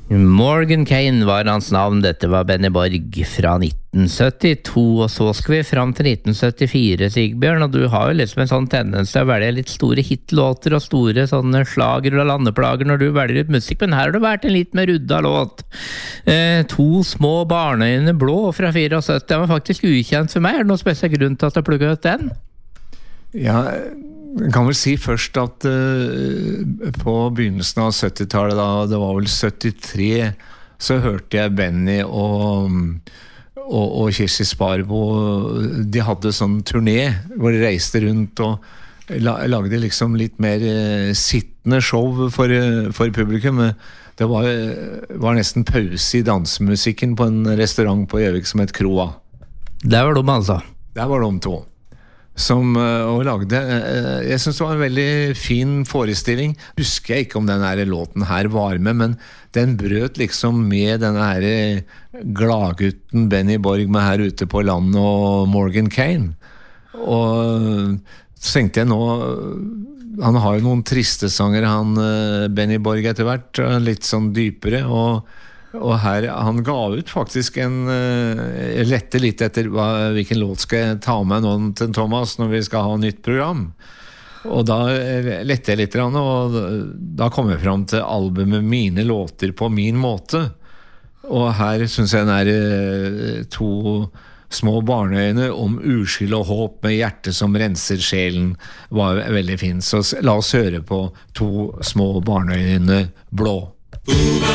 Morgan Kane var hans navn, dette var Benny Borg fra 1972, og så skal vi fram til 1974, Sigbjørn, og du har jo liksom en sånn tendens til å velge litt store hitlåter og store sånne slager og landeplager når du velger ut musikk, men her har det vært en litt mer rudda låt. To små barneøyne blå fra 74, den var faktisk ukjent for meg, er det noen spesiell grunn til at du plukket ut den? Ja, jeg kan vel si først at på begynnelsen av 70-tallet, da det var vel 73, så hørte jeg Benny og Kirsti Sparbo, de hadde sånn turné hvor de reiste rundt og lagde liksom litt mer sittende show for publikum. Det var nesten pause i dansemusikken på en restaurant på Gjøvik som het Kroa. Der var de altså. Der var de to. Og lagde, jeg synes det var en veldig fin forestilling. Husker jeg ikke om den her låten her var med, men den brøt liksom med denne her gladgutten Benny Borg med Her ute på landet og Morgan Kane. Og så tenkte jeg nå, han har jo noen triste sanger, Benny Borg etter hvert, litt sånn dypere, og her, han ga ut faktisk jeg lette litt etter hvilken låt skal jeg ta med nå til Thomas når vi skal ha nytt program. Og da lette jeg litt, og da kom jeg fram til albumet Mine låter på min måte. Og her synes jeg den er to små barneøyne om uskyld og håp med hjerte som renser sjelen var veldig fin. Så la oss høre på To små barneøyne blå.